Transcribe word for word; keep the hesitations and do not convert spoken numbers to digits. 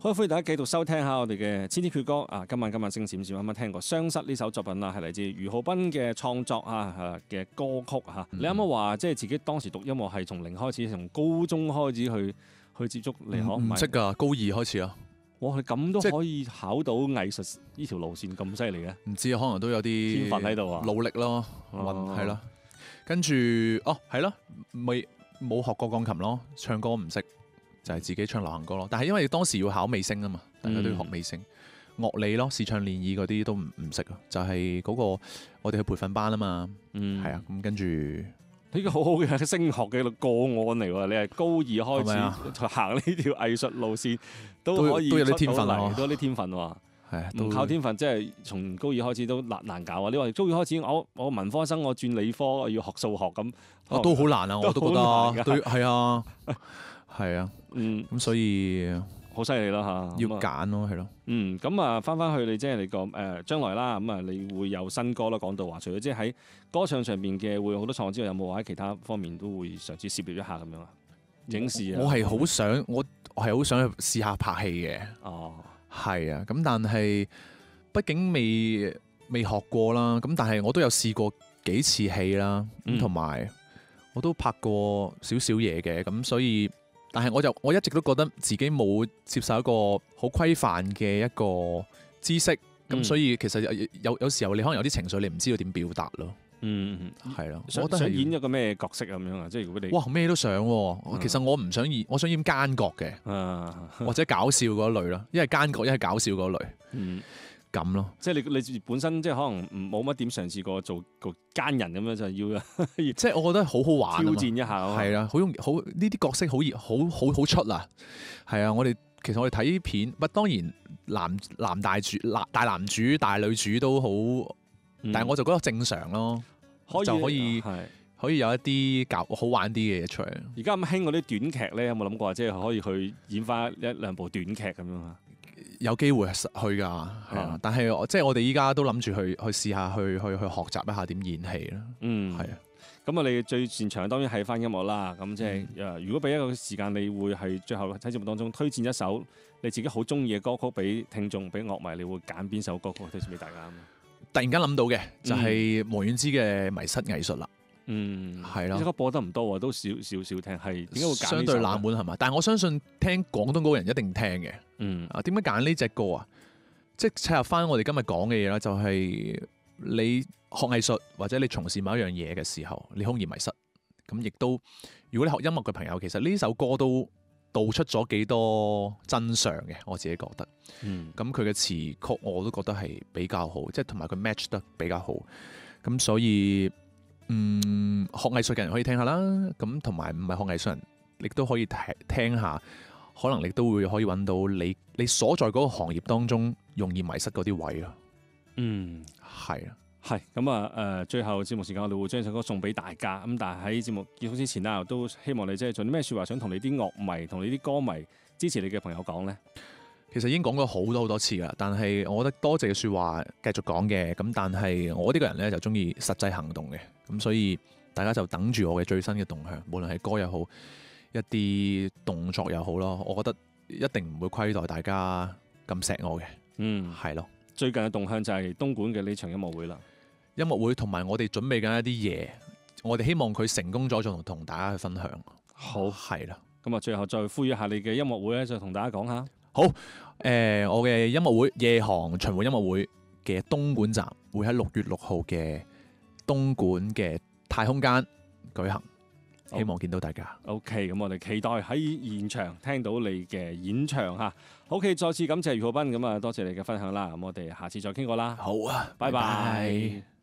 好，歡迎大家繼續收聽下我哋嘅千千闕歌啊！今晚今晚星閃閃啱啱聽過《雙失》呢首作品啊，係嚟自俞浩斌嘅創作啊嘅歌曲嚇。嗯、你啱啱話即係自己當時讀音樂係從零開始，從高中開始去去接觸嚟可唔識㗎？高二開始啊！ 哇！咁都可以考到藝術呢條路線咁犀利嘅？ 唔知可能都有啲天分喺度啊！ 努力咯，運係咯。跟住哦，係咯，未冇學過鋼琴咯，唱歌唔識。就係自己唱流行歌咯，但係因為當時要考美聲啊嘛，大家都要學美聲、嗯、樂理咯，視唱練耳嗰啲都唔唔識啊，就係、是、嗰個我哋去培訓班啊嘛，係、嗯、啊，咁跟住呢個好好嘅升學嘅個案嚟喎，你係高二開始行呢條藝術路線，都可以都有啲天分咯， 都有啲天分喎，係唔靠天分，即係從高二開始都難難搞啊！你話高二開始，我我文科生，我轉理科，我要學數學咁， 都好難啊！我都覺得，對，係啊。係啊， 嗯， 咁所以好犀利啦嚇， 要揀咯，係咯， 嗯，咁啊，翻翻去你即係你個誒將來啦，咁啊，你會有新歌啦，講到話，除咗即係喺歌唱上邊嘅會有好多創作之外，有冇話喺其他方面都會嘗試涉獵一下咁樣啊？影視啊， 我係好想，我我係好想去試下拍戲嘅，哦，係啊，咁但係畢竟未未學過啦，咁但係我都有試過幾次戲啦，咁同埋我都拍過少少嘢嘅，咁所以。但係我就我一直都覺得自己冇接受一個好規範嘅一個知識，咁、嗯、所以其實有有有時候你可能有啲情緒你唔知道點表達咯。嗯，係咯。 我覺得想演一個咩角色咁樣啊？即係如果你哇咩都想、啊，嗯、其實我唔想演，我想演奸角嘅，啊、或者搞笑嗰類咯，一係奸角，一係搞笑嗰類。嗯。咁咯，即係你你本身即係可能冇乜點嘗試過做個奸人咁樣，就要即係我覺得好好玩， 挑戰一下。 係啊，好容易好呢啲角色好熱，好好好出啊！係啊，我哋其實我哋睇片，不當然男男大主、大男主、大女主都好，嗯、但係我就覺得正常咯，可以就可以可以有一啲搞好玩啲嘅嘢出嚟。 而家咁興嗰啲短劇咧，有冇諗過即係可以去演翻一兩部短劇咁樣啊？ 有機會去㗎，係啊！嗯、但係即係我哋依家都諗住去去試下去去去學習一下點演戲啦。嗯，係啊。 咁啊，你最擅長當然係翻音樂啦。咁即係誒，如果俾一個時間，你會係最後喺節目當中推薦一首你自己好中意嘅歌曲俾聽眾、俾樂迷，你會揀邊首歌曲推薦俾大家？ 突然間諗到嘅就係王菀之嘅《迷失藝術》啦。 嗯， 係啦。 呢首歌播得唔多喎，都少少少聽。係點解會揀？ 相對冷門係嘛？但係我相信聽廣東歌人一定聽嘅。嗯。啊，點解揀呢隻歌啊？即係切入翻我哋今日講嘅嘢啦，就係你學藝術或者你從事某一樣嘢嘅時候，你空而迷失。咁亦都，如果你學音樂嘅朋友，其實呢首歌都道出咗幾多真相嘅，我自己覺得。嗯。咁佢嘅詞曲我都覺得係比較好，即係同埋佢 match 得比較好。咁所以。嗯，學藝術嘅人可以聽下啦，咁同埋唔係學藝術人，亦都可以聽聽下，可能你都會可以揾到你你所在嗰個行業當中容易迷失嗰啲位咯。嗯，係啊， 係咁啊，誒，最後節目時間我哋會將首歌送俾大家，咁但係喺節目結束之前啦，都希望你即係做啲咩說話想同你啲樂迷、同你啲歌迷支持你嘅朋友講呢？ 其實已經講過好多好多次噶，但係我覺得多謝嘅說話繼續講嘅，咁但係我呢個人呢，就中意實際行動嘅，咁所以大家就等住我嘅最新嘅動向，無論係歌又好，一啲動作又好咯，我覺得一定唔會虧待大家咁錫我嘅。嗯，係咯。 最近嘅動向就係東莞嘅呢場音樂會啦， 音樂會同埋我哋準備緊一啲嘢，我哋希望佢成功咗，就同大家去分享。好，係啦。咁啊， 最後再呼籲一下你嘅音樂會咧，就同大家講下。 好，誒、呃，我嘅音樂會夜航巡迴音樂會嘅東莞站會喺六月六號嘅東莞嘅太空間舉行，希望見到大家。 OK，咁我哋期待喺現場聽到你嘅演唱吓。OK，再次感謝俞浩斌，咁啊多謝你嘅分享啦。咁我哋下次再傾過啦。 好啊， 拜拜。 拜拜。